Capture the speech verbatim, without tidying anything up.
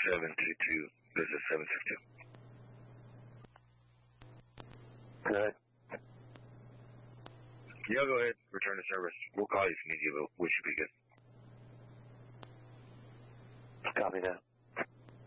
seven two two. This is seven six two. Good. Yeah, go ahead. Return to service. We'll call you if you need you, but we should be good. Copy that.